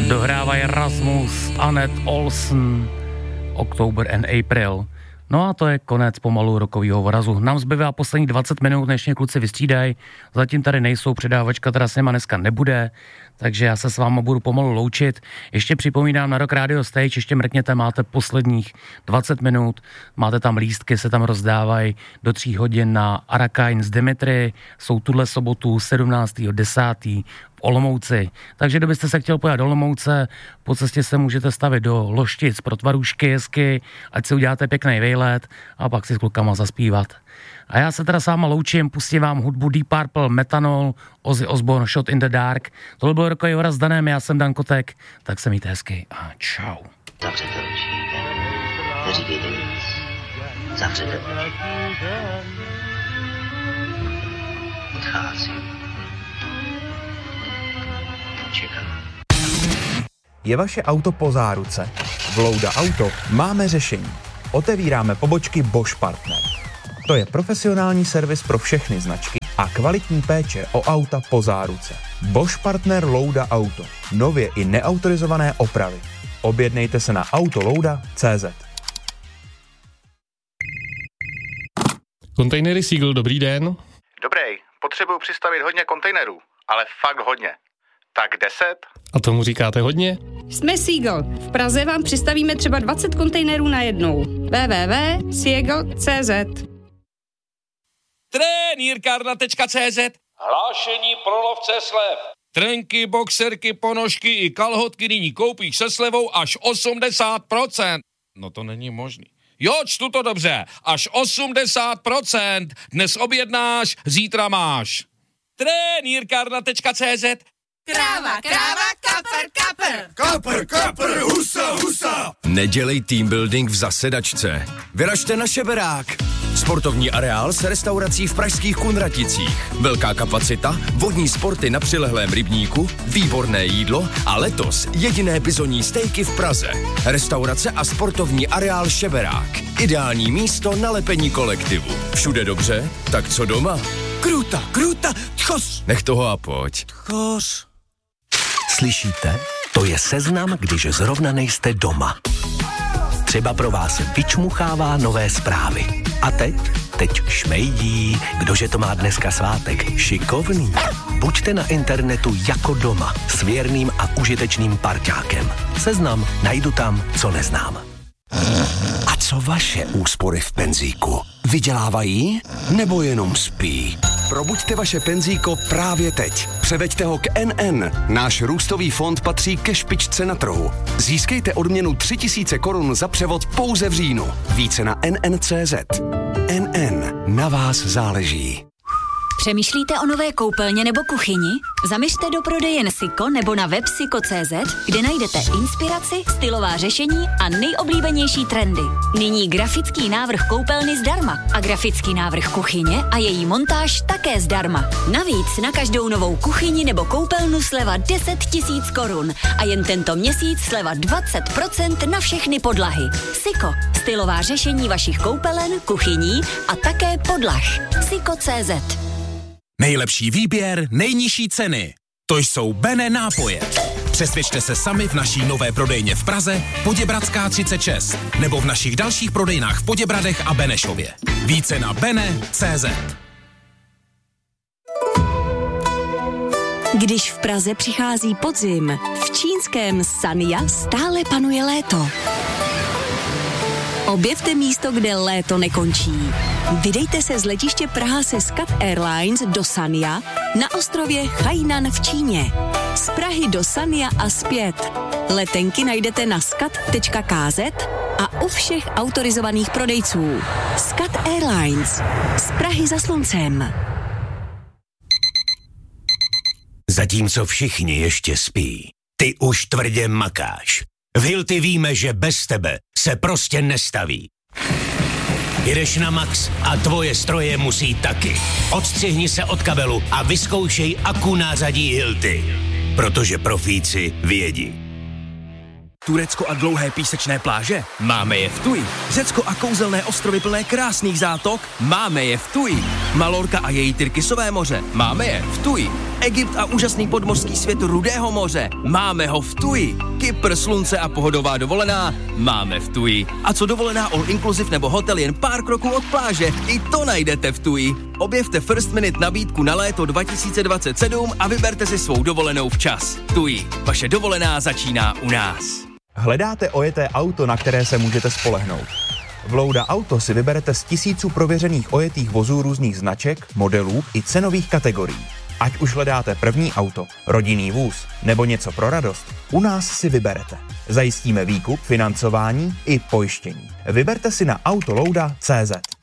Dohrávají Rasmus, Annette Olsen, October and April. No a to je konec pomalu rokovýho vorazu. Nám zbývá poslední 20 minut, než mě kluci vystřídají. Zatím tady nejsou, předávačka teda s něma dneska nebude, takže já se s váma budu pomalu loučit. Ještě připomínám na Rock Radio Stage, ještě mrkněte, máte posledních 20 minut, máte tam lístky, se tam rozdávají do 3 hodin na Arakain z Dimitry, jsou tuhle sobotu 17.10. v Olomouci. Takže kdybyste se chtěl pojat do Olomouce, po cestě se můžete stavit do Loštic pro Tvarůžky hezky, ať si uděláte pěkný vejlet a pak si s klukama zaspívat. A já se teda s váma loučím, pustím vám hudbu Deep Purple, Methanol, Ozzy Osbourne, Shot in the Dark. Tohle byl rokový voraz s Danem, já jsem Dan Kotek, tak se mějte hezky a čau. Zavřete oči, neříkejte nic, zavřete oči. Odchází. Čekám. Je vaše auto po záruce? V Louda Auto máme řešení. Otevíráme pobočky Bosch Partner. To je profesionální servis pro všechny značky a kvalitní péče o auta po záruce. Bosch Partner Louda Auto. Nově i neautorizované opravy. Objednejte se na autolouda.cz. Kontejnery Seagull, dobrý den. Dobrý, potřebuju přistavit hodně kontejnerů, ale fakt hodně. Tak 10? A tomu říkáte hodně? Jsme Seagull. V Praze vám přistavíme třeba 20 kontejnerů najednou. www.seagull.cz. Trenýrkárna.cz. Hlášení pro lovce slev. Trenky, boxerky, ponožky i kalhotky nyní koupíš se slevou až 80%. No to není možný. Jo, čtu to dobře. Až 80%. Dnes objednáš, zítra máš. Trenýrkárna.cz. Kráva, kapr, kapr. Kapr, kapr, husa, husa. Nedělej team building v zasedačce. Vyražte na Šeberák. Sportovní areál s restaurací v pražských Kunraticích. Velká kapacita, vodní sporty na přilehlém rybníku, výborné jídlo a letos jediné bizonní stejky v Praze. Restaurace a sportovní areál Šeberák. Ideální místo na lepení kolektivu. Všude dobře, tak co doma? Kruta, tchos. Nech toho a pojď. Tchos. Slyšíte? To je seznam, když zrovna nejste doma. Třeba pro vás vyčmuchává nové zprávy. A teď šmejdí, kdože to má dneska svátek. Šikovný. Buďte na internetu jako doma, s věrným a užitečným parťákem. Seznam najdu tam, co neznám. A co vaše úspory v penzíku? Vydělávají nebo jenom spí? Probuďte vaše penzíko právě teď. Převeďte ho k NN. Náš růstový fond patří ke špičce na trhu. Získejte odměnu 3000 korun za převod pouze v říjnu. Více na NN.cz. NN. Na vás záleží. Přemýšlíte o nové koupelně nebo kuchyni? Zaměřte do prodejen Siko nebo na web siko.cz, kde najdete inspiraci, stylová řešení a nejoblíbenější trendy. Nyní grafický návrh koupelny zdarma a grafický návrh kuchyně a její montáž také zdarma. Navíc na každou novou kuchyni nebo koupelnu sleva 10 000 korun a jen tento měsíc sleva 20% na všechny podlahy. Siko. Stylová řešení vašich koupelen, kuchyní a také podlah. Siko.cz. Nejlepší výběr, nejnižší ceny. To jsou Bene nápoje. Přesvědčte se sami v naší nové prodejně v Praze, Poděbradská 36, nebo v našich dalších prodejnách v Poděbradech a Benešově. Více na bene.cz. Když v Praze přichází podzim, v čínském Sanya stále panuje léto. Objevte místo, kde léto nekončí. Vydejte se z letiště Praha se SCAT Airlines do Sanya na ostrově Hainan v Číně. Z Prahy do Sanya a zpět. Letenky najdete na scat.kz a u všech autorizovaných prodejců. SCAT Airlines. Z Prahy za sluncem. Zatímco všichni ještě spí, ty už tvrdě makáš. V Hilti víme, že bez tebe se prostě nestaví. Jedeš na max a tvoje stroje musí taky. Odstřihni se od kabelu a vyzkoušej akku nářadí Hilti. Protože profíci vědí. Turecko a dlouhé písečné pláže? Máme je v Tuji. Řecko a kouzelné ostrovy plné krásných zátok? Máme je v Tuji. Malorka a její tyrkysové moře? Máme je v Tuji. Egypt a úžasný podmořský svět Rudého moře. Máme ho v TUI. Kypr, slunce a pohodová dovolená. Máme v TUI. A co dovolená all inclusive nebo hotel jen pár kroků od pláže? I to najdete v TUI. Objevte First Minute nabídku na léto 2027 a vyberte si svou dovolenou včas. TUI. Vaše dovolená začíná u nás. Hledáte ojeté auto, na které se můžete spolehnout? V Louda Auto si vyberete z tisíců prověřených ojetých vozů různých značek, modelů i cenových kategorií. Ať už hledáte první auto, rodinný vůz nebo něco pro radost, u nás si vyberete. Zajistíme výkup, financování i pojištění. Vyberte si na autolouda.cz.